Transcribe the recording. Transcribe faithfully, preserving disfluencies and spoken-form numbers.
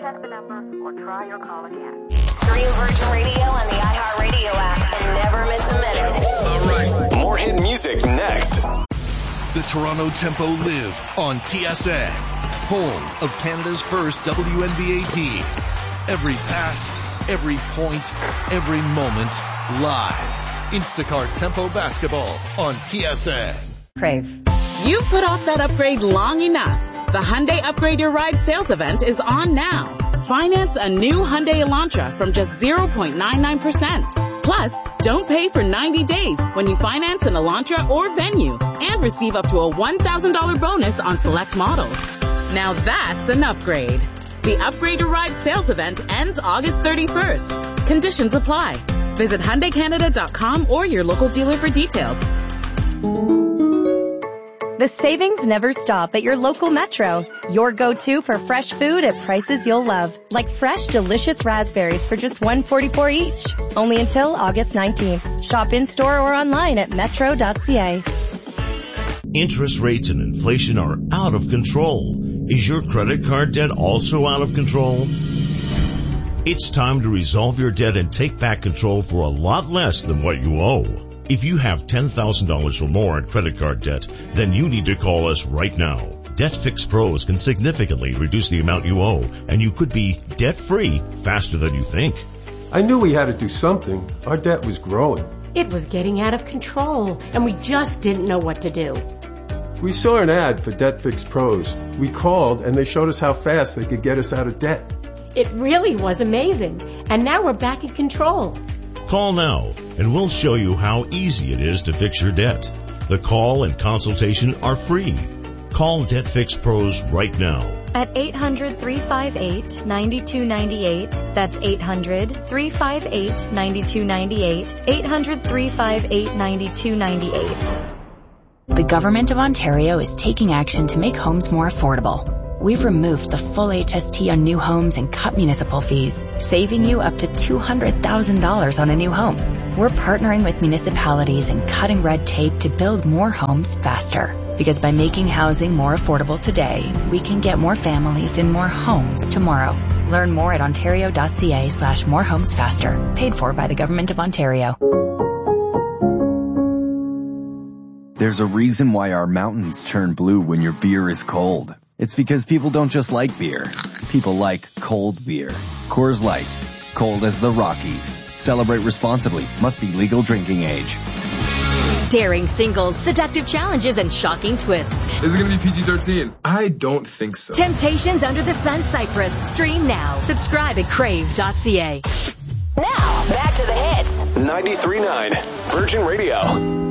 check the number or try your call again. Stream Virgin Radio on the iHeartRadio app and never miss a minute. All right. More hit music next. The Toronto Tempo live on T S A, home of Canada's first W N B A team. Every pass, every point, every moment, live. Instacart Tempo Basketball on T S A. Crave. You've put off that upgrade long enough. The Hyundai Upgrade Your Ride sales event is on now. Finance a new Hyundai Elantra from just zero point nine nine percent. Plus, don't pay for ninety days when you finance an Elantra or Venue and receive up to a one thousand dollars bonus on select models. Now that's an upgrade. The Upgrade Your Ride sales event ends August thirty-first. Conditions apply. Visit Hyundai Canada dot com or your local dealer for details. The savings never stop at your local Metro. Your go-to for fresh food at prices you'll love. Like fresh, delicious raspberries for just one dollar and forty-four cents each. Only until August nineteenth. Shop in-store or online at metro dot c a. Interest rates and inflation are out of control. Is your credit card debt also out of control? It's time to resolve your debt and take back control for a lot less than what you owe. If you have ten thousand dollars or more in credit card debt, then you need to call us right now. Debt Fix Pros can significantly reduce the amount you owe, and you could be debt-free faster than you think. I knew we had to do something. Our debt was growing. It was getting out of control, and we just didn't know what to do. We saw an ad for Debt Fix Pros. We called, and they showed us how fast they could get us out of debt. It really was amazing, and now we're back in control. Call now, and we'll show you how easy it is to fix your debt. The call and consultation are free. Call Debt Fix Pros right now. At eight hundred, three five eight, nine two nine eight. That's eight hundred, three five eight, nine two nine eight. eight hundred, three five eight, nine two nine eight. The Government of Ontario is taking action to make homes more affordable. We've removed the full H S T on new homes and cut municipal fees, saving you up to two hundred thousand dollars on a new home. We're partnering with municipalities and cutting red tape to build more homes faster. Because by making housing more affordable today, we can get more families in more homes tomorrow. Learn more at ontario dot c a slash more homes faster. Paid for by the Government of Ontario. There's a reason why our mountains turn blue when your beer is cold. It's because people don't just like beer. People like cold beer. Coors Light. Cold as the Rockies. Celebrate responsibly. Must be legal drinking age. Daring singles, seductive challenges, and shocking twists. Is it going to be P G thirteen? I don't think so. Temptations Under the Sun Cyprus. Stream now. Subscribe at crave dot c a. Now, back to the hits. ninety-three point nine Virgin Radio.